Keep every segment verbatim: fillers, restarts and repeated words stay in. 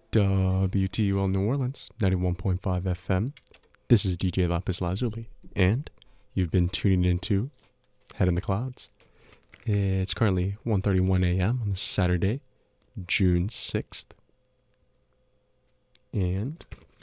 W T U L New Orleans, ninety-one point five F M. This is D J Lapis Lazuli, and you've been tuning into Head in the Clouds. It's currently one thirty-one a.m. on Saturday, June sixth. And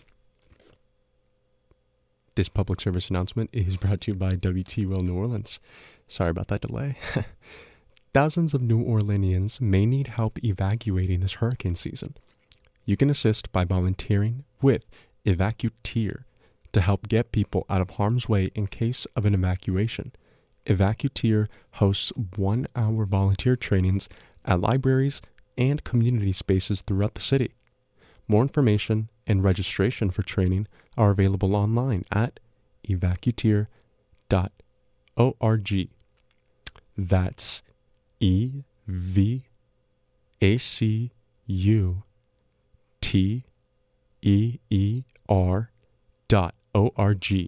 this public service announcement is brought to you by W T U L New Orleans. Sorry about that delay. Thousands of New Orleanians may need help evacuating this hurricane season. You can assist by volunteering with Evacuteer to help get people out of harm's way in case of an evacuation. Evacuteer hosts one-hour volunteer trainings at libraries and community spaces throughout the city. More information and registration for training are available online at evacuteer dot org. That's E V A C U T E E R dot O R G.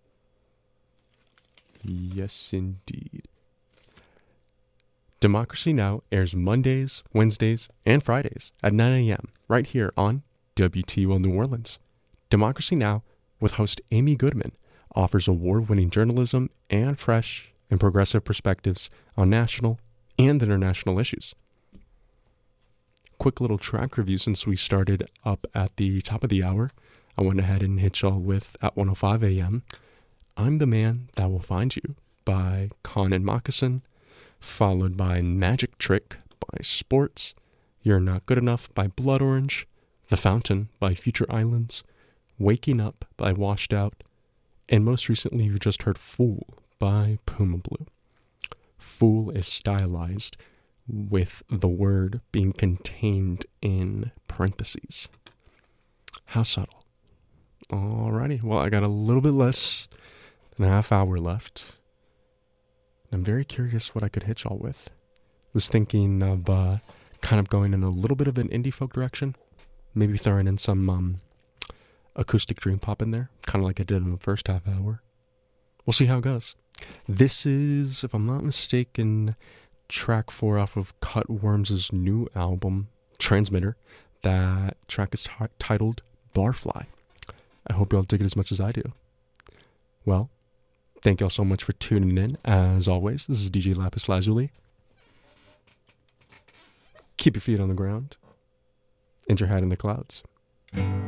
Yes, indeed. Democracy Now! Airs Mondays, Wednesdays, and Fridays at nine a.m. right here on W T U L New Orleans. Democracy Now! With host Amy Goodman offers award-winning journalism and fresh and progressive perspectives on national and international issues. Quick little track review since we started up at the top of the hour. I went ahead and hit y'all with at one oh five a.m. I'm the Man That Will Find You by Con and Moccasin, followed by Magic Trick by Sports, You're Not Good Enough by Blood Orange, The Fountain by Future Islands, Waking Up by Washed Out, and most recently you just heard Fool by Puma Blue. Fool is stylized with the word being contained in parentheses. How subtle. Alrighty, well, I got a little bit less than a half hour left. I'm very curious what I could hit y'all with. Was thinking of uh, kind of going in a little bit of an indie folk direction. Maybe throwing in some um, acoustic dream pop in there, kind of like I did in the first half hour. We'll see how it goes. This is, if I'm not mistaken, track four off of Cutworms' new album, Transmitter. That track is t- titled Barfly. I hope y'all dig it as much as I do. Well, thank y'all so much for tuning in. As always, this is D J Lapis Lazuli. Keep your feet on the ground and your head in the clouds.